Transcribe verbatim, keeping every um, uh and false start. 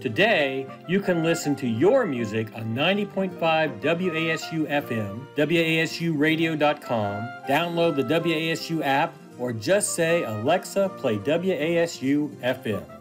Today, you can listen to your music on ninety point five W A S U F M, W A S U radio dot com, download the W A S U app, or just say, Alexa, play W A S U F M.